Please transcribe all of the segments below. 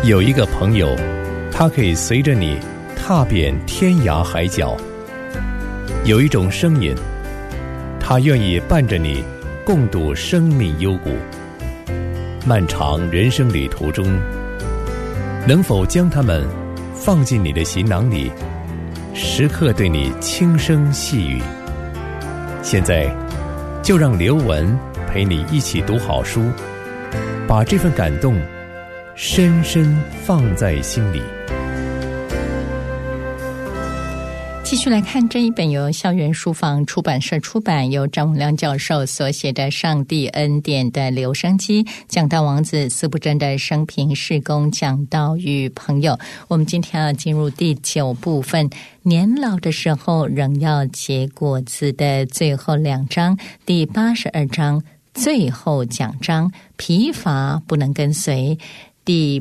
有一个朋友，他可以随着你踏遍天涯海角；有一种声音，他愿意伴着你共度生命幽谷。漫长人生旅途中，能否将他们放进你的行囊里，时刻对你轻声细语？现在就让刘文陪你一起读好书，把这份感动深深放在心里。 继续来看这一本由校园书房出版社出版，由张文亮教授所写的《上帝恩典的留声机》，讲道王子司布真的生平事工讲道与朋友。我们今天要进入第9部分，年老的时候仍要结果子的最后2章，第82章最后奖章，疲乏不能跟随，第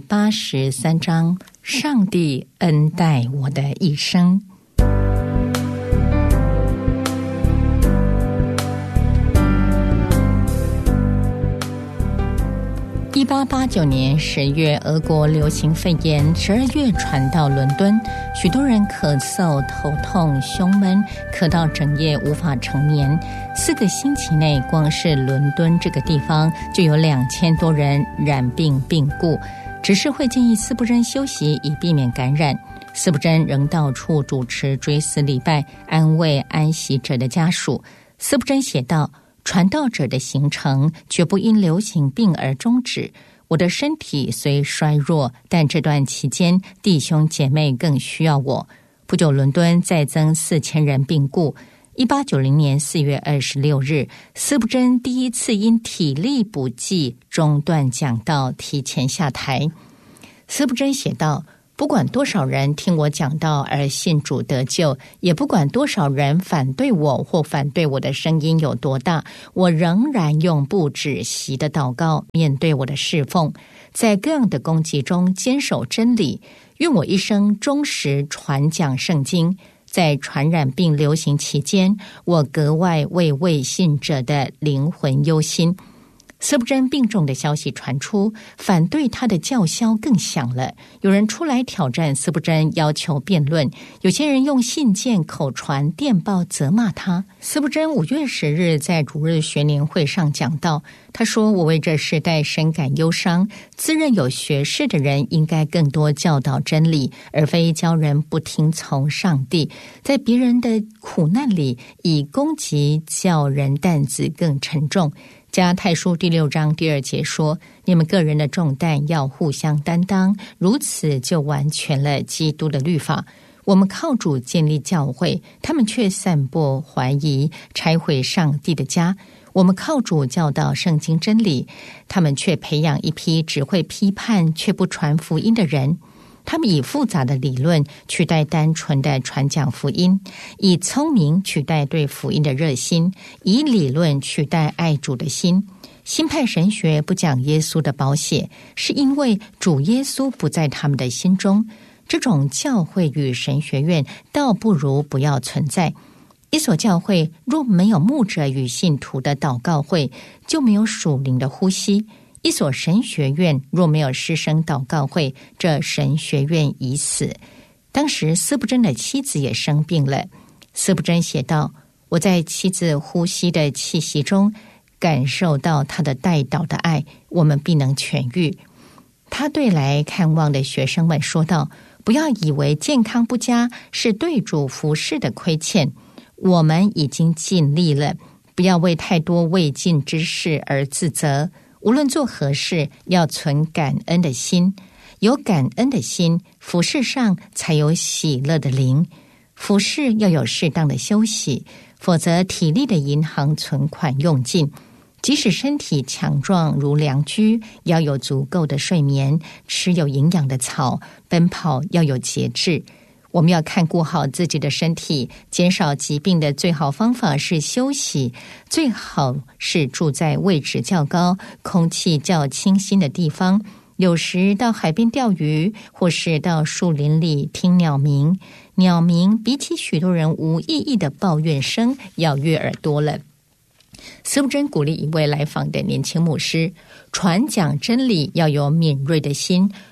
83章上帝恩待我的一生。1889年10月，俄国流行肺炎，12月传到伦敦，许多人咳嗽、头痛、胸闷，咳到整夜无法成眠。4个星期内，光是伦敦这个地方就有2000多人染病病故。执事会建议司布真休息，以避免感染。司布真仍到处主持追思礼拜，安慰安息者的家属。司布真写道：传道者的行程绝不因流行病而终止。我的身体虽衰弱，但这段期间弟兄姐妹更需要我。不久，伦敦再增4000人病故。1890年4月26日，司布真第一次因体力不济中断讲道，提前下台。司布真写道：不管多少人听我讲道而信主得救，也不管多少人反对我或反对我的声音有多大，我仍然用不止息的祷告面对我的侍奉，在各样的攻击中坚守真理，愿我一生忠实传讲圣经。在传染病流行期间，我格外为未信者的灵魂忧心。司布真病重的消息传出，反对他的叫嚣更响了。有人出来挑战司布真，要求辩论；有些人用信件、口传、电报责骂他。司布真5月10日在主日学年会上讲道，他说：我为这世代深感忧伤，自认有学识的人应该更多教导真理，而非教人不听从上帝，在别人的苦难里以攻击叫人担子更沉重。加太书第6章第2节说：你们个人的重担要互相担当，如此就完全了基督的律法。我们靠主建立教会，他们却散播怀疑，拆毁上帝的家。我们靠主教导圣经真理，他们却培养一批只会批判却不传福音的人。他们以复杂的理论取代单纯的传讲福音，以聪明取代对福音的热心，以理论取代爱主的心。新派神学不讲耶稣的宝血，是因为主耶稣不在他们的心中。这种教会与神学院倒不如不要存在。一所教会若没有牧者与信徒的祷告会，就没有属灵的呼吸。一所神学院若没有师生祷告会，这神学院已死。当时司布真的妻子也生病了。司布真写道：我在妻子呼吸的气息中感受到她的代祷的爱，我们必能痊愈。他对来看望的学生们说道：不要以为健康不佳是对主服事的亏欠，我们已经尽力了，不要为太多未尽之事而自责。无论做何事，要存感恩的心，有感恩的心，服事上才有喜乐的灵。服事要有适当的休息，否则体力的银行存款用尽。即使身体强壮如良驹，要有足够的睡眠，吃有营养的草，奔跑要有节制。我们要看顾好自己的身体，减少疾病的最好方法是休息，最好是住在位置较高、空气较清新的地方，有时到海边钓鱼，或是到树林里听鸟鸣。鸟鸣比起许多人无意义的抱怨声要悦耳多了。司布真鼓励一位来访的年轻牧师，传讲真理要有敏锐的心，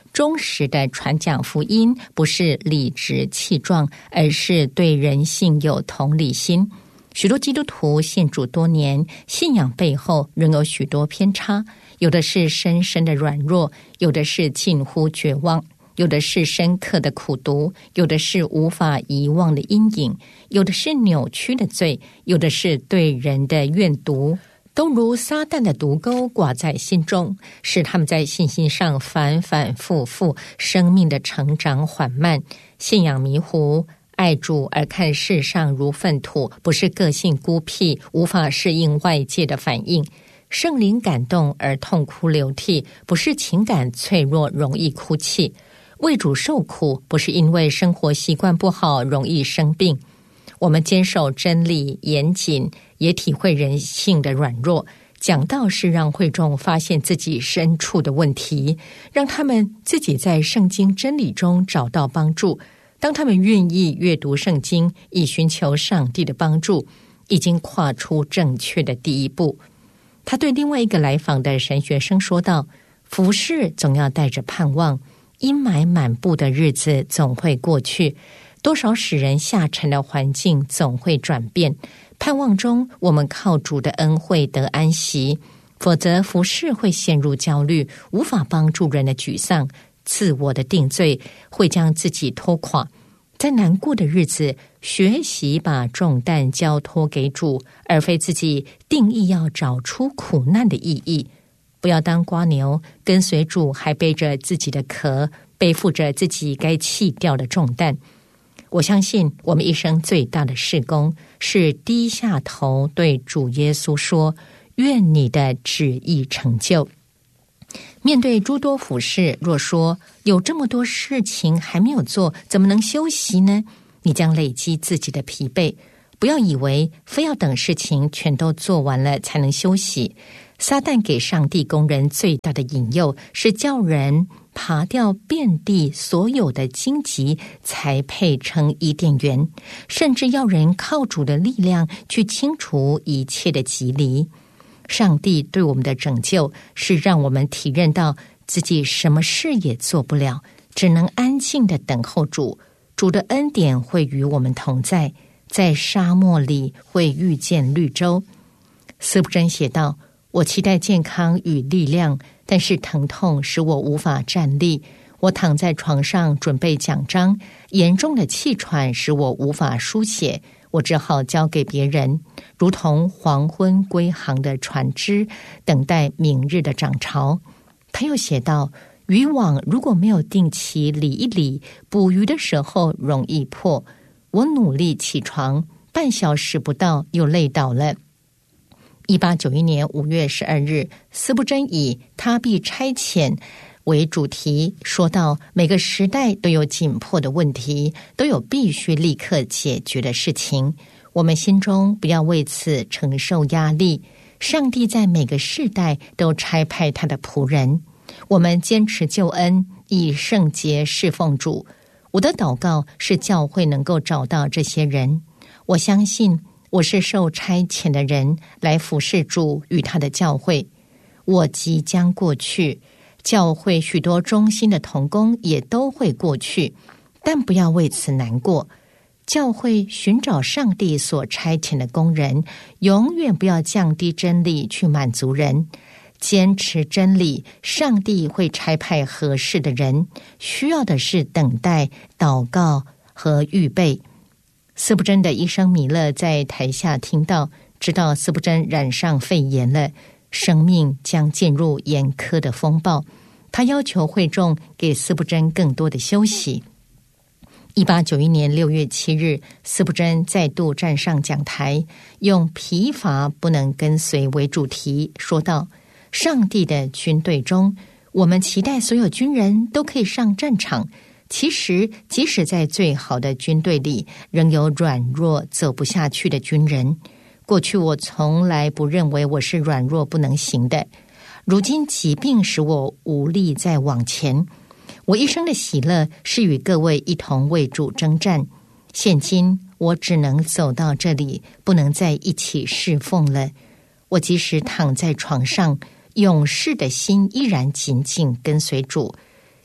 忠实的传讲福音，不是理直气壮，而是对人性有同理心。许多基督徒信主多年，信仰背后仍有许多偏差，有的是深深的软弱，有的是近乎绝望，有的是深刻的苦毒，有的是无法遗忘的阴影，有的是扭曲的罪，有的是对人的怨毒，都如撒旦的毒钩挂在心中，使他们在信心上反反复复，生命的成长缓慢，信仰迷糊，爱主而看世上如粪土，不是个性孤僻，无法适应外界的反应。圣灵感动而痛哭流涕，不是情感脆弱容易哭泣。为主受苦，不是因为生活习惯不好容易生病。我们坚守真理严谨，也体会人性的软弱。讲道是让会众发现自己深处的问题，让他们自己在圣经真理中找到帮助。当他们愿意阅读圣经，以寻求上帝的帮助，已经跨出正确的第一步。他对另外一个来访的神学生说道：服事总要带着盼望，阴霾满布的日子总会过去，多少使人下沉的环境总会转变，盼望中我们靠主的恩惠得安息，否则服事会陷入焦虑，无法帮助人的沮丧，自我的定罪会将自己拖垮。在难过的日子，学习把重担交托给主，而非自己定义要找出苦难的意义。不要当蝸牛，跟随主还背着自己的壳，背负着自己该弃掉的重担。我相信我们一生最大的事工是低下头对主耶稣说：愿你的旨意成就。面对诸多服事，若说有这么多事情还没有做，怎么能休息呢？你将累积自己的疲惫。不要以为非要等事情全都做完了才能休息。撒旦给上帝工人最大的引诱是叫人爬掉遍地所有的荆棘，才配称伊甸园，甚至要人靠主的力量去清除一切的棘藜。上帝对我们的拯救是让我们体认到自己什么事也做不了，只能安静地等候主。主的恩典会与我们同在，在沙漠里会遇见绿洲。司布真写道：我期待健康与力量，但是疼痛使我无法站立。我躺在床上准备讲章，严重的气喘使我无法书写，我只好交给别人，如同黄昏归航的船只，等待明日的涨潮。他又写道：渔网如果没有定期理一理，捕鱼的时候容易破。我努力起床，半小时不到又累倒了。1891年5月12日，司布真以他必差遣为主题，说到每个时代都有紧迫的问题，都有必须立刻解决的事情。我们心中不要为此承受压力。上帝在每个世代都差派他的仆人，我们坚持救恩，以圣洁侍奉主。我的祷告是教会能够找到这些人。我相信我是受差遣的人，来服侍主与他的教会。我即将过去，教会许多忠心的同工也都会过去，但不要为此难过。教会寻找上帝所差遣的工人，永远不要降低真理去满足人。坚持真理，上帝会差派合适的人，需要的是等待、祷告和预备。司布真的医生米勒在台下听到，知道司布真染上肺炎了，生命将进入严苛的风暴。他要求会众给司布真更多的休息。1891年6月7日，司布真再度站上讲台，用疲乏不能跟随为主题，说道：上帝的军队中，我们期待所有军人都可以上战场。其实，即使在最好的军队里，仍有软弱走不下去的军人。过去我从来不认为我是软弱不能行的，如今疾病使我无力再往前。我一生的喜乐是与各位一同为主征战。现今我只能走到这里，不能再一起侍奉了。我即使躺在床上，勇士的心依然紧紧跟随主。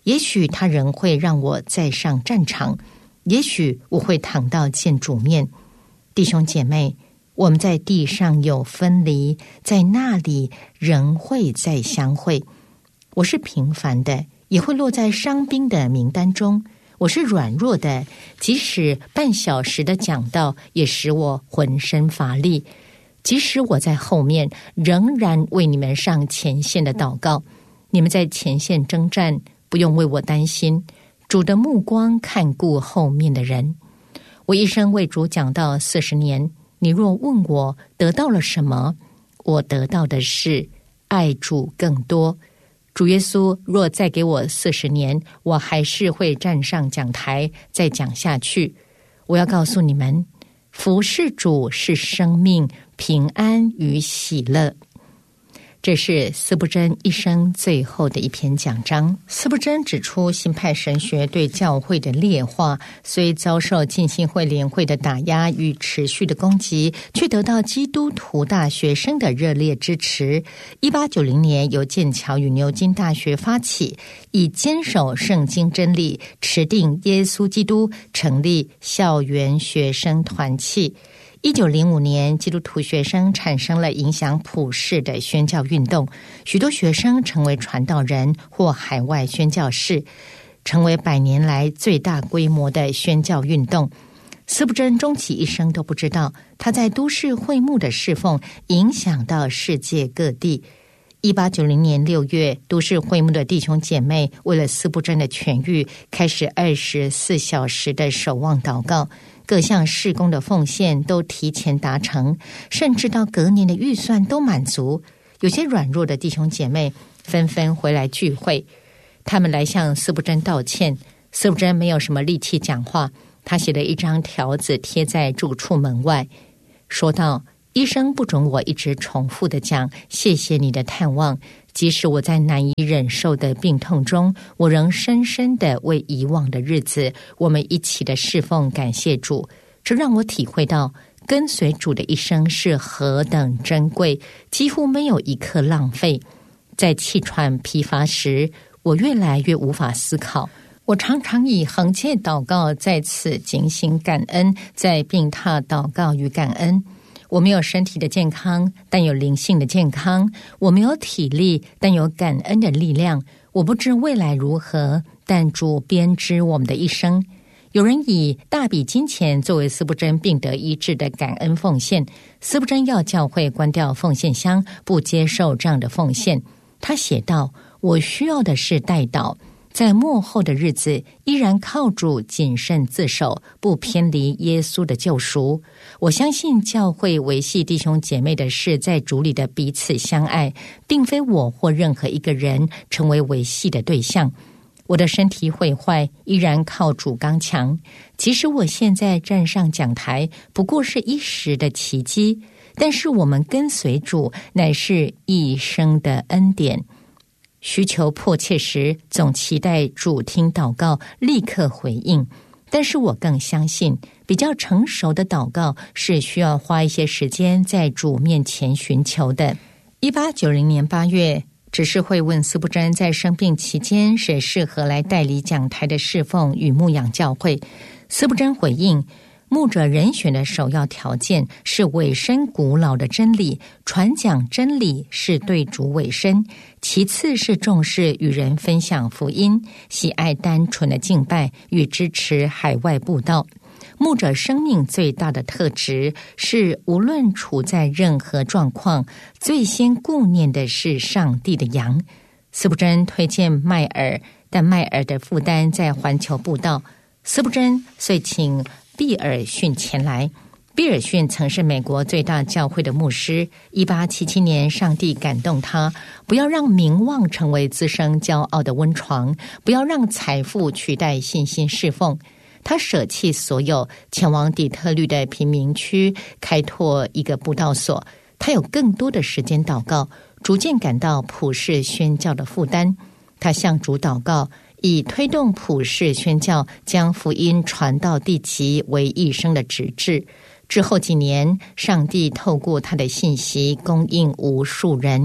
也许他仍会让我再上战场，也许我会躺到见主面。弟兄姐妹，我们在地上有分离，在那里仍会再相会。我是平凡的，也会落在伤兵的名单中。我是软弱的，即使半小时的讲道也使我浑身乏力。即使我在后面，仍然为你们上前线的祷告。你们在前线征战，不用为我担心。主的目光看顾后面的人。我一生为主讲道40年，你若问我得到了什么，我得到的是爱主更多。主耶稣若再给我40年，我还是会站上讲台再讲下去。我要告诉你们，服侍主是生命、平安与喜乐。这是司布真一生最后的一篇讲章。司布真指出，新派神学对教会的劣化，虽遭受浸信会联会的打压与持续的攻击，却得到基督徒大学生的热烈支持。1890年，由剑桥与牛津大学发起，以坚守圣经真理、持定耶稣基督，成立校园学生团契。1905年，基督徒学生产生了影响普世的宣教运动，许多学生成为传道人或海外宣教士，成为100年来最大规模的宣教运动。司布真终其一生都不知道，他在都市会幕的侍奉影响到世界各地。1890年6月，都市会幕的弟兄姐妹为了司布真的痊愈，开始24小时的守望祷告。各项事工的奉献都提前达成，甚至到隔年的预算都满足。有些软弱的弟兄姐妹纷纷回来聚会，他们来向司布真道歉。司布真没有什么力气讲话，他写了一张条子贴在住处门外，说道：医生不准我一直重复的讲谢谢你的探望，即使我在难以忍受的病痛中，我仍深深的为遗忘的日子我们一起的侍奉感谢主。这让我体会到跟随主的一生是何等珍贵，几乎没有一刻浪费。在气喘疲乏时，我越来越无法思考。我常常以恒切祷告在此警醒感恩，在病榻祷告与感恩。我没有身体的健康，但有灵性的健康；我没有体力，但有感恩的力量。我不知未来如何，但主编织我们的一生。有人以大笔金钱作为司布真病得医治的感恩奉献，司布真要教会关掉奉献箱，不接受这样的奉献。他写道：我需要的是代祷，在末后的日子依然靠主谨慎自守，不偏离耶稣的救赎。我相信教会维系弟兄姐妹的事在主里的彼此相爱，并非我或任何一个人成为维系的对象。我的身体毁坏，依然靠主刚强。即使我现在站上讲台，不过是一时的奇迹，但是我们跟随主乃是一生的恩典。需求迫切时，总期待主听祷告，立刻回应。但是我更相信，比较成熟的祷告是需要花一些时间在主面前寻求的。1890年8月，执事会问司布真在生病期间谁适合来代理讲台的侍奉与牧养教会。司布真回应，牧者人选的首要条件是委身古老的真理，传讲真理是对主委身，其次是重视与人分享福音，喜爱单纯的敬拜与支持海外布道。牧者生命最大的特质是无论处在任何状况，最先顾念的是上帝的羊。司布真推荐迈尔，但迈尔的负担在环球布道，司布真遂请毕尔逊前来。毕尔逊曾是美国最大教会的牧师。1877年，上帝感动他，不要让名望成为滋生骄傲的温床，不要让财富取代信心侍奉。他舍弃所有，前往底特律的贫民区开拓一个布道所。他有更多的时间祷告，逐渐感到普世宣教的负担。他向主祷告，以推动普世宣教，将福音传到地极为一生的旨志。之后几年，上帝透过他的信息供应无数人。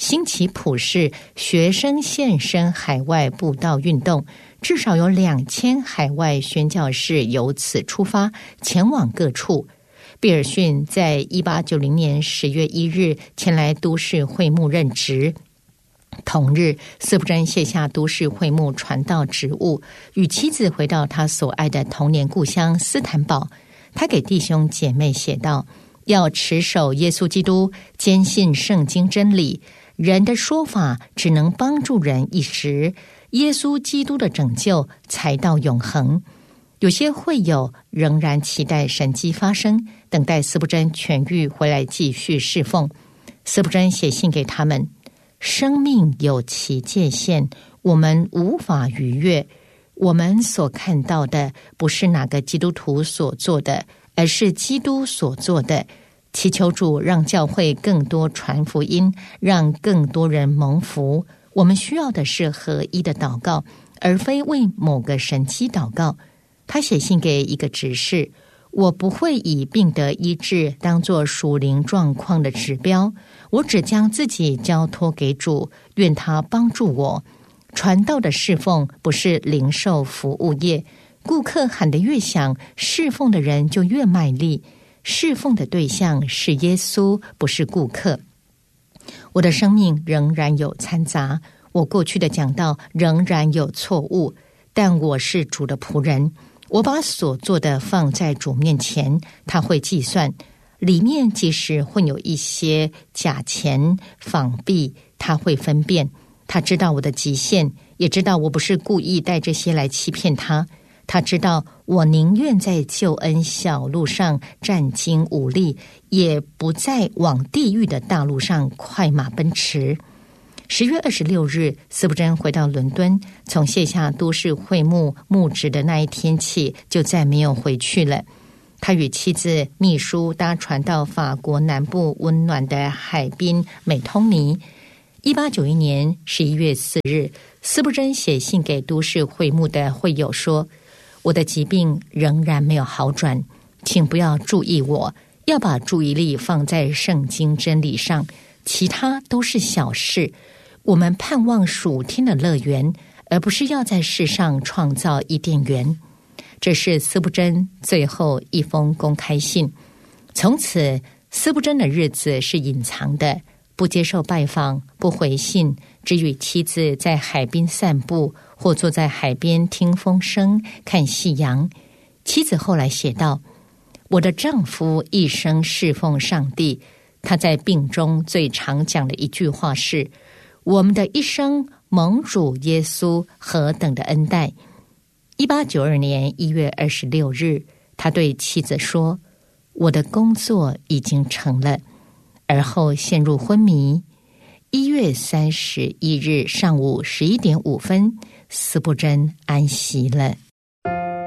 兴起普世学生献身海外布道运动，至少有2000海外宣教士由此出发前往各处。毕尔逊在1890年10月1日前来都市会幕任职。同日，司布真卸下都市会幕传道职务，与妻子回到他所爱的童年故乡斯坦堡。他给弟兄姐妹写道：要持守耶稣基督，坚信圣经真理。人的说法只能帮助人一时，耶稣基督的拯救才到永恒。有些会友仍然期待神迹发生，等待司布真痊愈回来继续侍奉。司布真写信给他们：生命有其界限，我们无法逾越。我们所看到的不是哪个基督徒所做的，而是基督所做的。祈求主让教会更多传福音，让更多人蒙福。我们需要的是合一的祷告，而非为某个神迹祷告。他写信给一个执事：我不会以病得医治当作属灵状况的指标，我只将自己交托给主，愿他帮助我。传道的侍奉不是零售服务业，顾客喊得越响，侍奉的人就越卖力。侍奉的对象是耶稣，不是顾客。我的生命仍然有掺杂，我过去的讲道仍然有错误，但我是主的仆人。我把所做的放在主面前，他会计算，里面即使混有一些假钱仿币，他会分辨。他知道我的极限，也知道我不是故意带这些来欺骗他。他知道我宁愿在救恩小路上战经武力，也不再往地狱的大路上快马奔驰。10月26日，司布真回到伦敦，从卸下都市会幕牧职的那一天起，就再没有回去了。他与妻子、秘书搭船到法国南部温暖的海滨美通尼。1891年11月4日，司布真写信给都市会幕的会友说：我的疾病仍然没有好转，请不要注意我，要把注意力放在圣经真理上，其他都是小事。我们盼望属天的乐园，而不是要在世上创造伊甸园。这是司布真最后一封公开信。从此，司布真的日子是隐藏的，不接受拜访，不回信，只与妻子在海边散步，或坐在海边听风声、看夕阳。妻子后来写道：我的丈夫一生侍奉上帝，他在病中最常讲的一句话是：我们的一生蒙主耶稣何等的恩待。1892年1月26日，他对妻子说：我的工作已经成了。而后陷入昏迷。1月31日上午11点5分，司布真安息了。